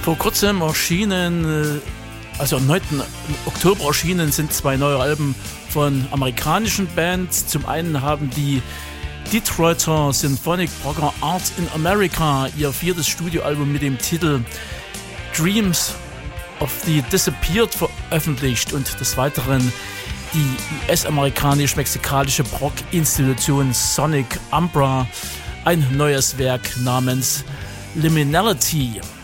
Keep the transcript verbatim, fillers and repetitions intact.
Vor kurzem erschienen, also am neunten Oktober erschienen sind zwei neue Alben von amerikanischen Bands. Zum einen haben die Detroiter Symphonic Progress Art in America ihr viertes Studioalbum mit dem Titel Dreams of the Disappeared veröffentlicht und des Weiteren die U S-amerikanisch-mexikanische Rock-Institution Sonic Umbra ein neues Werk namens Liminality.